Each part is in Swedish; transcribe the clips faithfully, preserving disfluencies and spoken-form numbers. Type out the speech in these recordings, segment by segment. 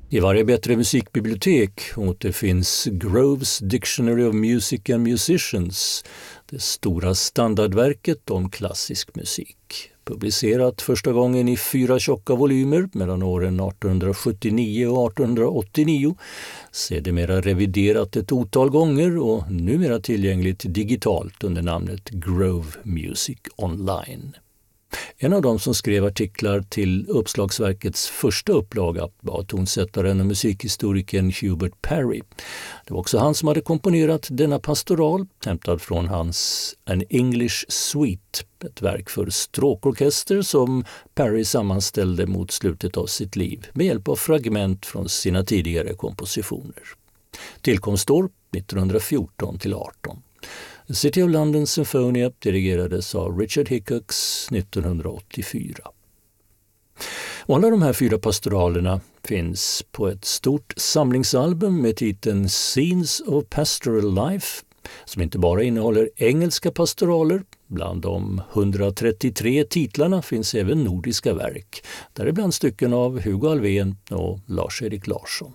I varje bättre musikbibliotek återfinns Groves Dictionary of Music and Musicians, det stora standardverket om klassisk musik. Publicerat första gången i fyra tjocka volymer mellan åren arton sjuttionio och arton åttionio, sedermera reviderat ett otal gånger och numera tillgängligt digitalt under namnet Grove Music Online. En av dem som skrev artiklar till uppslagsverkets första upplaga var tonsättaren och musikhistorikern Hubert Parry. Det var också han som hade komponerat denna pastoral, hämtad från hans An English Suite, ett verk för stråkorkester som Parry sammanställde mot slutet av sitt liv med hjälp av fragment från sina tidigare kompositioner. Tillkomstår nittonhundrafjorton till arton. The City of London Symphonia dirigerades av Richard Hickox nittonhundraåttiofyra. Och alla de här fyra pastoralerna finns på ett stort samlingsalbum med titeln Scenes of Pastoral Life, som inte bara innehåller engelska pastoraler. Bland de hundratrettiotre titlarna finns även nordiska verk, däribland stycken av Hugo Alfvén och Lars-Erik Larsson.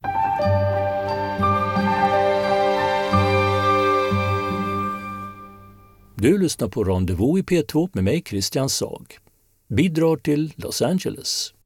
Du lyssnar på Rendezvous i P två med mig, Christian Sag. Bidrar till Los Angeles.